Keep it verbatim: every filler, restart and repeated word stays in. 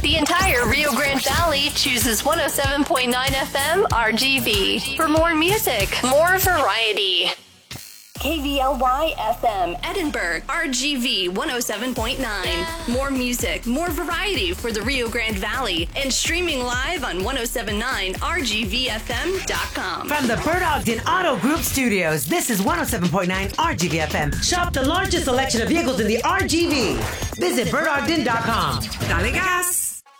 The entire Rio Grande Valley chooses one oh seven point nine F M R G V. For more music, more variety. K V L Y F M, Edinburgh, R G V one oh seven point nine. More music, more variety for the Rio Grande Valley. And streaming live on ten seventy-nine R G V F M dot com. From the Bert Ogden Auto Group Studios, this is one oh seven point nine R G V F M. Shop the largest selection of vehicles in the R G V. Visit bert ogden dot com. Dale gas!